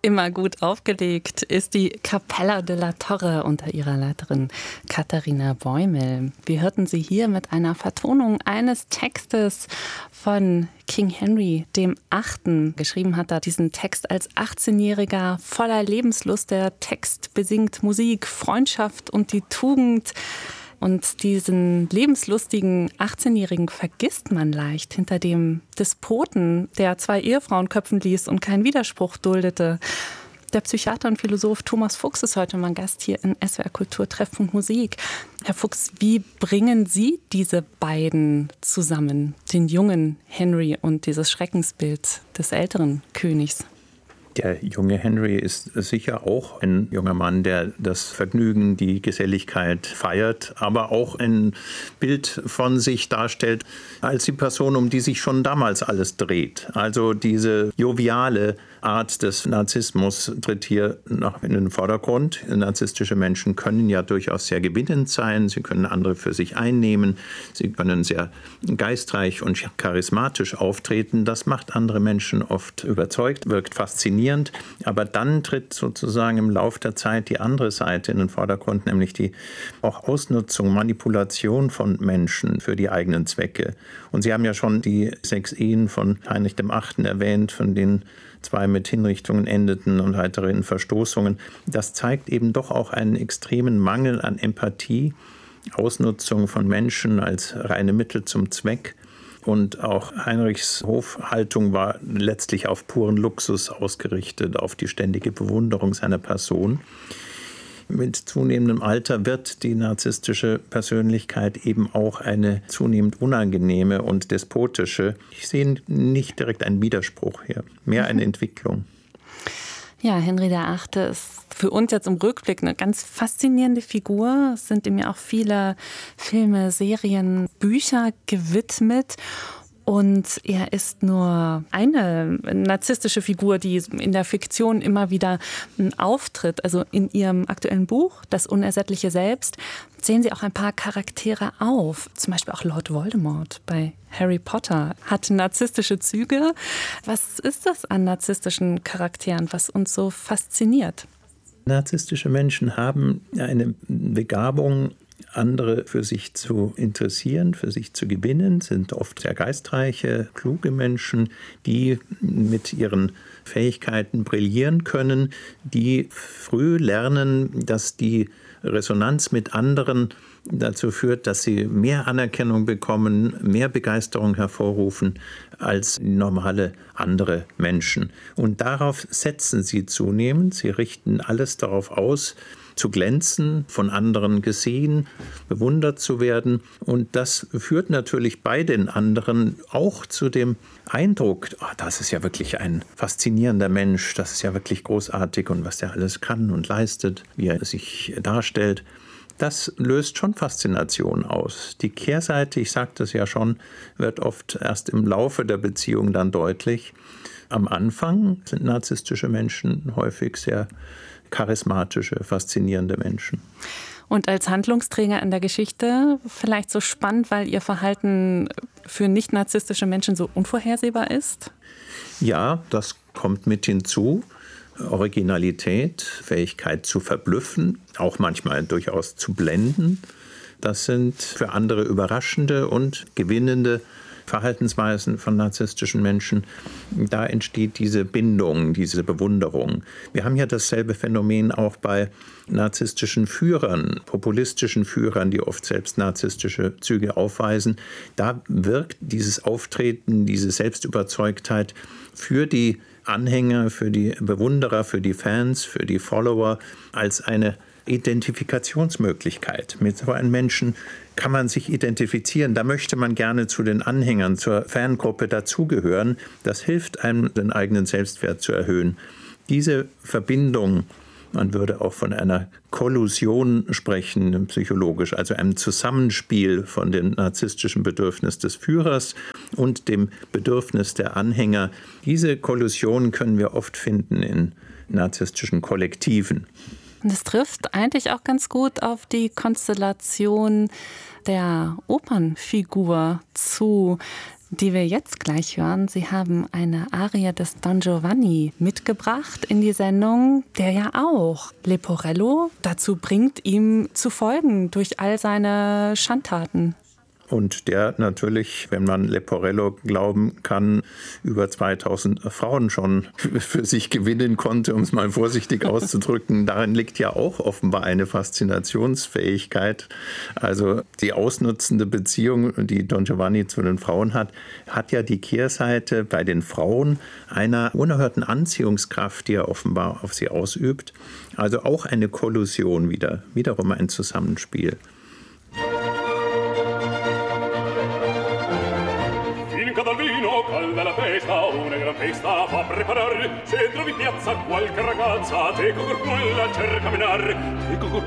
Immer gut aufgelegt ist die Capella della Torre unter ihrer Leiterin Katharina Bäumel. Wir hörten sie hier mit einer Vertonung eines Textes von King Henry VIII. Geschrieben hat er diesen Text als 18-Jähriger voller Lebenslust. Der Text besingt Musik, Freundschaft und die Tugend. Und diesen lebenslustigen 18-Jährigen vergisst man leicht hinter dem Despoten, der 2 Ehefrauen köpfen ließ und keinen Widerspruch duldete. Der Psychiater und Philosoph Thomas Fuchs ist heute mein Gast hier in SWR Kultur Treffpunkt Musik. Herr Fuchs, wie bringen Sie diese beiden zusammen, den jungen Henry und dieses Schreckensbild des älteren Königs? Der junge Henry ist sicher auch ein junger Mann, der das Vergnügen, die Geselligkeit feiert, aber auch ein Bild von sich darstellt als die Person, um die sich schon damals alles dreht. Also diese joviale Art des Narzissmus tritt hier noch in den Vordergrund. Narzisstische Menschen können ja durchaus sehr gewinnend sein, sie können andere für sich einnehmen, sie können sehr geistreich und charismatisch auftreten. Das macht andere Menschen oft überzeugt, wirkt faszinierend. Aber dann tritt sozusagen im Lauf der Zeit die andere Seite in den Vordergrund, nämlich die auch Ausnutzung, Manipulation von Menschen für die eigenen Zwecke. Und Sie haben ja schon die 6 Ehen von Heinrich VIII. Erwähnt, von denen 2 mit Hinrichtungen endeten und weitere in Verstoßungen. Das zeigt eben doch auch einen extremen Mangel an Empathie, Ausnutzung von Menschen als reine Mittel zum Zweck. Und auch Heinrichs Hofhaltung war letztlich auf puren Luxus ausgerichtet, auf die ständige Bewunderung seiner Person. Mit zunehmendem Alter wird die narzisstische Persönlichkeit eben auch eine zunehmend unangenehme und despotische. Ich sehe nicht direkt einen Widerspruch hier, mehr eine Entwicklung. Ja, Henry VIII. Ist für uns jetzt im Rückblick eine ganz faszinierende Figur. Es sind ihm ja auch viele Filme, Serien, Bücher gewidmet. Und er ist nur eine narzisstische Figur, die in der Fiktion immer wieder auftritt. Also in Ihrem aktuellen Buch, Das unersättliche Selbst, zählen Sie auch ein paar Charaktere auf. Zum Beispiel auch Lord Voldemort bei Harry Potter hat narzisstische Züge. Was ist das an narzisstischen Charakteren, was uns so fasziniert? Narzisstische Menschen haben eine Begabung, andere für sich zu interessieren, für sich zu gewinnen, sind oft sehr geistreiche, kluge Menschen, die mit ihren Fähigkeiten brillieren können, die früh lernen, dass die Resonanz mit anderen dazu führt, dass sie mehr Anerkennung bekommen, mehr Begeisterung hervorrufen als normale andere Menschen. Und darauf setzen sie zunehmend. Sie richten alles darauf aus, zu glänzen, von anderen gesehen, bewundert zu werden. Und das führt natürlich bei den anderen auch zu dem Eindruck, das ist ja wirklich ein faszinierender Mensch, das ist ja wirklich großartig und was der alles kann und leistet, wie er sich darstellt. Das löst schon Faszination aus. Die Kehrseite, ich sagte es ja schon, wird oft erst im Laufe der Beziehung dann deutlich. Am Anfang sind narzisstische Menschen häufig sehr charismatische, faszinierende Menschen. Und als Handlungsträger in der Geschichte vielleicht so spannend, weil Ihr Verhalten für nicht-narzisstische Menschen so unvorhersehbar ist? Ja, das kommt mit hinzu. Originalität, Fähigkeit zu verblüffen, auch manchmal durchaus zu blenden. Das sind für andere überraschende und gewinnende Verhaltensweisen von narzisstischen Menschen. Da entsteht diese Bindung, diese Bewunderung. Wir haben ja dasselbe Phänomen auch bei narzisstischen Führern, populistischen Führern, die oft selbst narzisstische Züge aufweisen. Da wirkt dieses Auftreten, diese Selbstüberzeugtheit für die Anhänger, für die Bewunderer, für die Fans, für die Follower als eine Identifikationsmöglichkeit. Mit so einem Menschen kann man sich identifizieren. Da möchte man gerne zu den Anhängern, zur Fangruppe dazugehören. Das hilft einem, den eigenen Selbstwert zu erhöhen. Diese Verbindung, man würde auch von einer Kollusion sprechen, psychologisch, also einem Zusammenspiel von dem narzisstischen Bedürfnis des Führers und dem Bedürfnis der Anhänger. Diese Kollusion können wir oft finden in narzisstischen Kollektiven. Und es trifft eigentlich auch ganz gut auf die Konstellation der Opernfigur zu. die wir jetzt gleich hören. Sie haben eine Arie des Don Giovanni mitgebracht in die Sendung, der ja auch Leporello dazu bringt, ihm zu folgen durch all seine Schandtaten. Und der natürlich, wenn man Leporello glauben kann, über 2000 Frauen schon für sich gewinnen konnte, um es mal vorsichtig auszudrücken. Darin liegt ja auch offenbar eine Faszinationsfähigkeit. Also die ausnutzende Beziehung, die Don Giovanni zu den Frauen hat, hat ja die Kehrseite bei den Frauen einer unerhörten Anziehungskraft, die er offenbar auf sie ausübt. Also auch eine Kollusion wiederum ein Zusammenspiel. Dal vino calda la festa, una gran festa fa preparare. Se trovi in piazza qualche ragazza, te con quella cerca menare. Te con